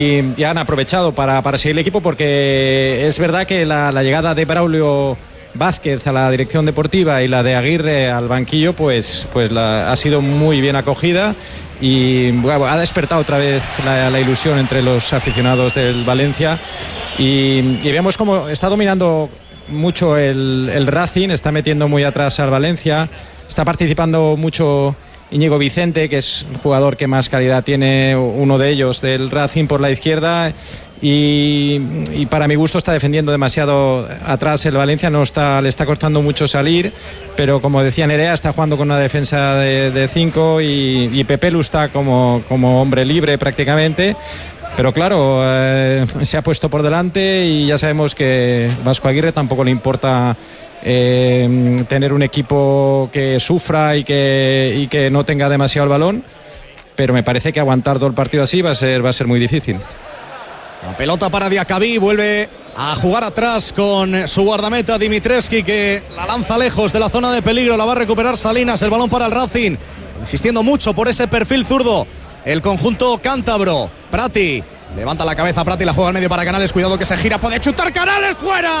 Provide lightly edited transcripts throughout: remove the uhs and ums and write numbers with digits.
y han aprovechado para seguir el equipo, porque es verdad que la llegada de Braulio Vázquez a la dirección deportiva y la de Aguirre al banquillo pues ha sido muy bien acogida y bueno, ha despertado otra vez la ilusión entre los aficionados del Valencia y vemos cómo está dominando mucho el Racing, está metiendo muy atrás al Valencia, está participando mucho Íñigo Vicente, que es un jugador que más calidad tiene, uno de ellos del Racing por la izquierda, y para mi gusto está defendiendo demasiado atrás el Valencia, le está costando mucho salir, pero como decía Nerea, está jugando con una defensa de 5 y Pepelu está como hombre libre prácticamente. Pero claro, se ha puesto por delante y ya sabemos que Vasco Aguirre tampoco le importa tener un equipo que sufra y que no tenga demasiado el balón, pero me parece que aguantar todo el partido así va a ser muy difícil. La pelota para Diacabí, vuelve a jugar atrás con su guardameta Dimitrescu, que la lanza lejos de la zona de peligro, la va a recuperar Salinas, el balón para el Racing, insistiendo mucho por ese perfil zurdo el conjunto cántabro. Prati levanta la cabeza, Prati la juega al medio para Canales, cuidado que se gira, puede chutar Canales,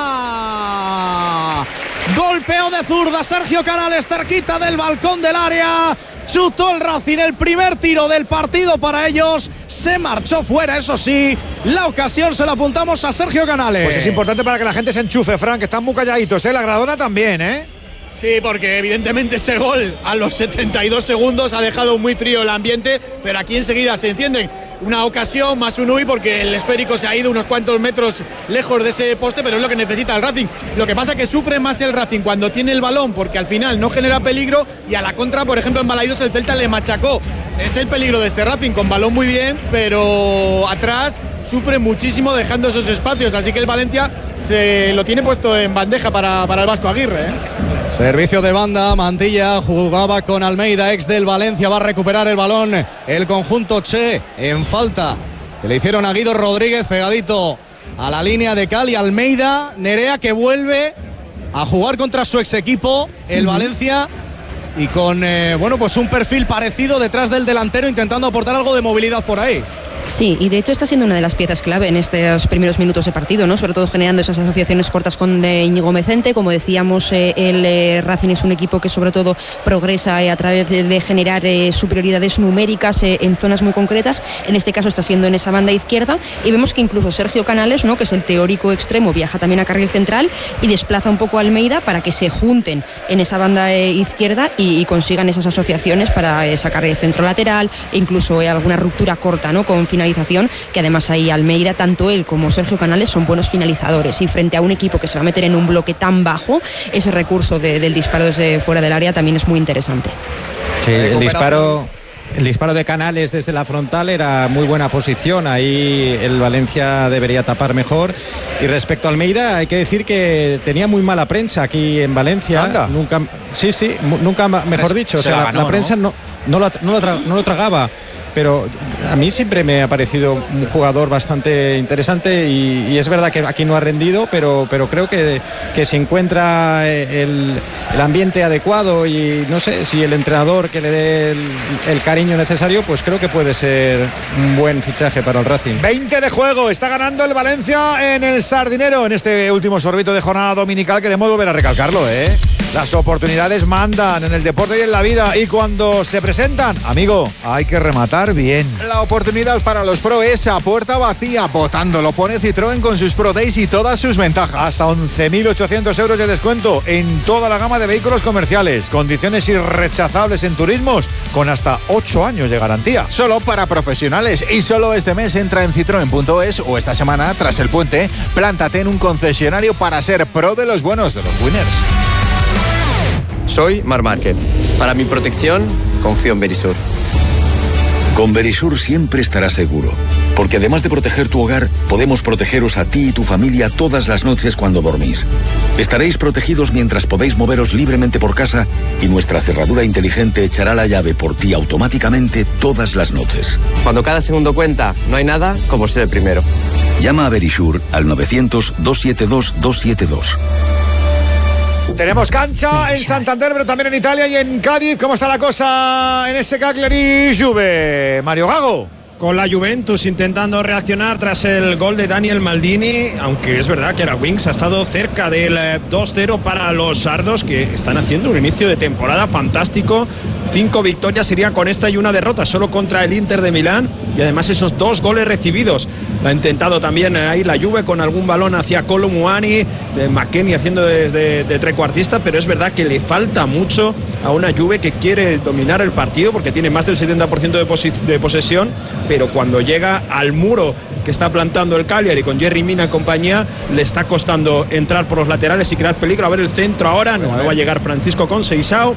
fuera. Golpeo de zurda Sergio Canales cerquita del balcón del área, chutó el Racing, el primer tiro del partido para ellos, se marchó fuera, eso sí, la ocasión se la apuntamos a Sergio Canales. Pues es importante para que la gente se enchufe, Fran, que están muy calladitos, la Gradona también, Sí, porque evidentemente ese gol a los 72 segundos ha dejado muy frío el ambiente, pero aquí enseguida se encienden. Una ocasión más un UI, porque el esférico se ha ido unos cuantos metros lejos de ese poste, pero es lo que necesita el Racing. Lo que pasa es que sufre más el Racing cuando tiene el balón, porque al final no genera peligro, y a la contra, por ejemplo, en Balaidos el Celta le machacó. Es el peligro de este Racing, con balón muy bien, pero atrás sufre muchísimo dejando esos espacios, así que el Valencia se lo tiene puesto en bandeja para el Vasco Aguirre. Servicio de banda, Mantilla jugaba con Almeida, ex del Valencia, va a recuperar el balón el conjunto Che en falta que le hicieron a Guido Rodríguez, pegadito a la línea de cal, y Almeida, Nerea, que vuelve a jugar contra su ex equipo, el Valencia, y con pues un perfil parecido detrás del delantero, intentando aportar algo de movilidad por ahí. Sí, y de hecho está siendo una de las piezas clave en estos primeros minutos de partido, ¿no? Sobre todo generando esas asociaciones cortas con Íñigo Vicente. Como decíamos, el Racing es un equipo que sobre todo progresa a través de generar superioridades numéricas en zonas muy concretas. En este caso está siendo en esa banda izquierda, y vemos que incluso Sergio Canales, ¿no?, que es el teórico extremo, viaja también a carril central y desplaza un poco a Almeida para que se junten en esa banda izquierda y consigan esas asociaciones para sacar el centro lateral e incluso alguna ruptura corta, ¿no?, con finalización, que además ahí Almeida, tanto él como Sergio Canales son buenos finalizadores, y frente a un equipo que se va a meter en un bloque tan bajo, ese recurso del disparo desde fuera del área también es muy interesante. Sí, el disparo de Canales desde la frontal era muy buena posición, ahí el Valencia debería tapar mejor. Y respecto a Almeida, hay que decir que tenía muy mala prensa aquí en Valencia. ¿Anda? Nunca, mejor dicho, o sea, la prensa no lo tragaba. Pero a mí siempre me ha parecido un jugador bastante interesante, y es verdad que aquí no ha rendido, pero creo que se encuentra el ambiente adecuado, y no sé, si el entrenador que le dé el cariño necesario, pues creo que puede ser un buen fichaje para el Racing. 20 de juego, está ganando el Valencia en el Sardinero en este último sorbito de jornada dominical. Queremos volver a recalcarlo, Las oportunidades mandan en el deporte y en la vida, y cuando se presentan, amigo, hay que rematar bien. La oportunidad para los pro es a puerta vacía. Votando lo pone Citroën con sus Pro Days y todas sus ventajas. Hasta 11.800 euros de descuento en toda la gama de vehículos comerciales. Condiciones irrechazables en turismos con hasta 8 años de garantía. Solo para profesionales, y solo este mes entra en citroen.es, o esta semana, tras el puente, plántate en un concesionario para ser pro de los buenos, de los winners. Soy Marc Márquez. Para mi protección, confío en Verisur. Con Verisur siempre estarás seguro, porque además de proteger tu hogar, podemos protegeros a ti y tu familia todas las noches cuando dormís. Estaréis protegidos mientras podéis moveros libremente por casa, y nuestra cerradura inteligente echará la llave por ti automáticamente todas las noches. Cuando cada segundo cuenta, no hay nada como ser el primero. Llama a Verisur al 900-272-272. Tenemos cancha en Santander, pero también en Italia y en Cádiz. ¿Cómo está la cosa en ese Cagliari Juve, Mario Gago? con la Juventus intentando reaccionar tras el gol de Daniel Maldini, aunque es verdad que la Winks ha estado cerca del 2-0 para los sardos, que están haciendo un inicio de temporada fantástico. 5 victorias serían con esta y una derrota solo contra el Inter de Milán, y además esos 2 goles recibidos. Ha intentado también ahí la Juve con algún balón hacia Kolo Muani, McKennie haciendo de trecuartista, pero es verdad que le falta mucho a una Juve que quiere dominar el partido porque tiene más del 70% de posesión, pero cuando llega al muro que está plantando el Cagliari con Yerry Mina y compañía, le está costando entrar por los laterales y crear peligro. A ver el centro ahora, no va a llegar Francisco Conceição.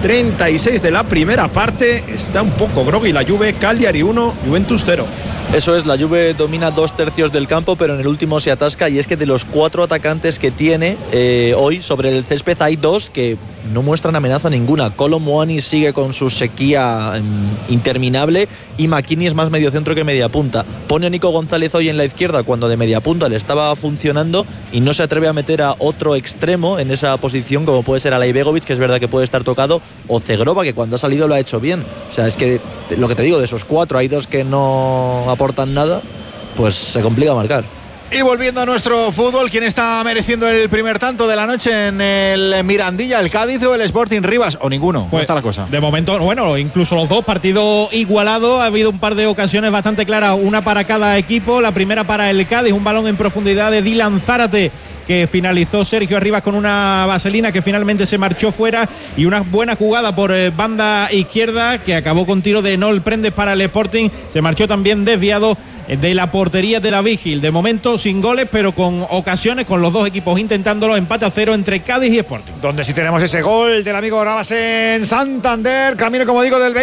36 de la primera parte, está un poco groggy la Juve. Cagliari 1, Juventus 0. Eso es, la Juve domina 2/3 del campo, pero en el último se atasca, y es que de los 4 atacantes que tiene hoy sobre el césped hay 2 que no muestran amenaza ninguna. Kolo Muani sigue con su sequía interminable y McKennie es más mediocentro que media punta. Pone a Nico González hoy en la izquierda cuando de media punta le estaba funcionando y no se atreve a meter a otro extremo en esa posición, como puede ser Alay Begovic, que es verdad que puede estar tocado, o Zegrova, que cuando ha salido lo ha hecho bien. O sea, es que lo que te digo, de esos 4 hay 2 que no aportan nada, pues se complica marcar. Y volviendo a nuestro fútbol, ¿quién está mereciendo el primer tanto de la noche en el Mirandilla, el Cádiz o el Sporting Rivas? ¿O ninguno? ¿Cómo está la cosa? De momento, bueno, incluso los dos, partido igualado. Ha habido un par de ocasiones bastante claras, una para cada equipo. La primera para el Cádiz, un balón en profundidad de Dylan Zárate, que finalizó Sergio Arribas con una vaselina que finalmente se marchó fuera, y una buena jugada por banda izquierda que acabó con tiro de Nol Prendes para el Sporting. Se marchó también desviado de la portería de David Gil. De momento sin goles, pero con ocasiones, con los dos equipos intentándolo. Empate a 0 entre Cádiz y Sporting. Donde sí tenemos ese gol del amigo Navas en Santander, camino, como digo, del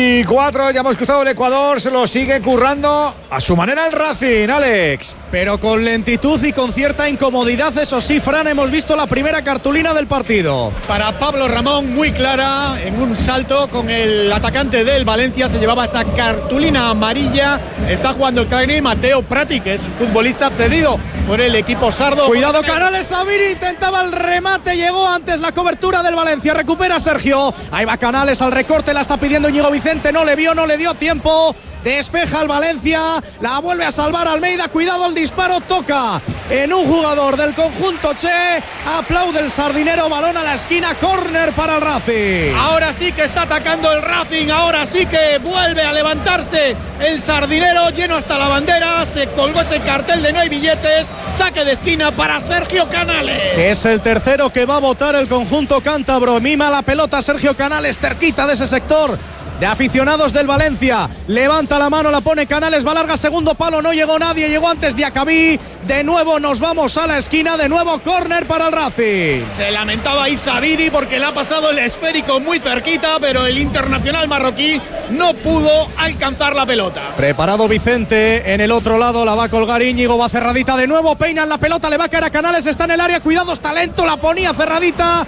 24. Ya hemos cruzado el Ecuador, se lo sigue currando a su manera el Racing, Alex. Pero con lentitud y con cierta incomodidad, eso sí, Fran, hemos visto la primera cartulina del partido. Para Pablo Ramón, muy clara, en un salto con el atacante del Valencia, se llevaba esa cartulina amarilla. Está jugando el Cagliari, Mateo Prati, que es futbolista cedido por el equipo sardo. Cuidado, Canales, Zaviri intentaba el remate, llegó antes la cobertura del Valencia, recupera Sergio, ahí va Canales al recorte, la está pidiendo Íñigo Vicente, no le vio, no le dio tiempo. Despeja el Valencia, la vuelve a salvar Almeida, cuidado el disparo, toca en un jugador del conjunto Che, aplaude el sardinero, balón a la esquina, córner para el Racing. Ahora sí que está atacando el Racing, ahora sí que vuelve a levantarse el sardinero, lleno hasta la bandera, se colgó ese cartel de no hay billetes, saque de esquina para Sergio Canales. Es el tercero que va a votar el conjunto cántabro, mima la pelota Sergio Canales, cerquita de ese sector de aficionados del Valencia, levanta la mano, la pone Canales, va larga, segundo palo, no llegó nadie, llegó antes Diacabí, de nuevo nos vamos a la esquina, de nuevo córner para el Racing. Se lamentaba ahí Zaviri porque le ha pasado el esférico muy cerquita, pero el internacional marroquí no pudo alcanzar la pelota. Preparado Vicente, en el otro lado la va a colgar Íñigo, va cerradita de nuevo, peinan la pelota, le va a caer a Canales, está en el área, cuidado, está lento, la ponía cerradita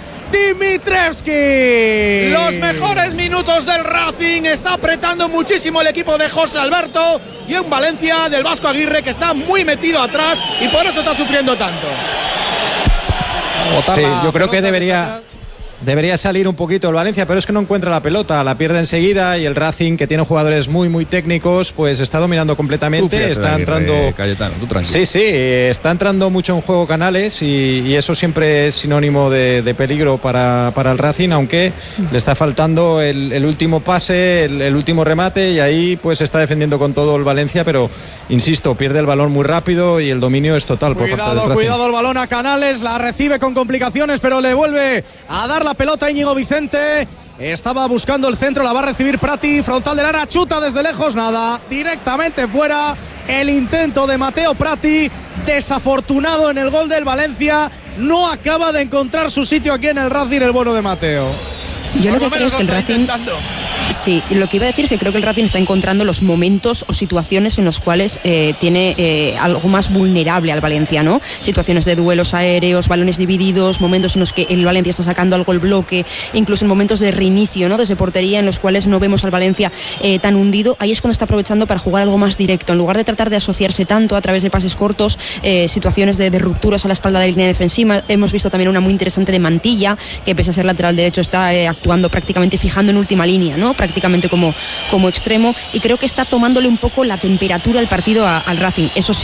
Dimitrevski. Los mejores minutos del Racing, está apretando muchísimo el equipo de José Alberto, y un Valencia del Vasco Aguirre que está muy metido atrás y por eso está sufriendo tanto. Sí, yo creo que debería salir un poquito el Valencia, pero es que no encuentra la pelota, la pierde enseguida, y el Racing, que tiene jugadores muy muy técnicos, pues está dominando completamente. Está entrando Cayetano, tú tranquilo. Sí, está entrando mucho en juego Canales, y eso siempre es sinónimo de peligro para el Racing, aunque le está faltando el último pase, el último remate, y ahí pues está defendiendo con todo el Valencia, pero insisto, pierde el balón muy rápido y el dominio es total por parte del Racing. Cuidado el balón a Canales, la recibe con complicaciones, pero le vuelve a dar la pelota Íñigo Vicente, estaba buscando el centro, la va a recibir Prati, frontal del área, chuta desde lejos, nada, directamente fuera. El intento de Mateo Prati, desafortunado en el gol del Valencia, no acaba de encontrar su sitio aquí en el Racing, el bueno de Mateo. Yo lo que creo es que el Racing... Sí, lo que iba a decir es que creo que el Racing está encontrando los momentos o situaciones en los cuales tiene algo más vulnerable al Valencia, ¿no? Situaciones de duelos aéreos, balones divididos, momentos en los que el Valencia está sacando algo el bloque, incluso en momentos de reinicio, ¿no? Desde portería, en los cuales no vemos al Valencia tan hundido. Ahí es cuando está aprovechando para jugar algo más directo, en lugar de tratar de asociarse tanto a través de pases cortos, situaciones de rupturas a la espalda de la línea defensiva. Hemos visto también una muy interesante de Mantilla, que pese a ser lateral derecho está actuando prácticamente fijando en última línea, ¿no? ¿no? Prácticamente como extremo, y creo que está tomándole un poco la temperatura al partido al Racing. Eso sí,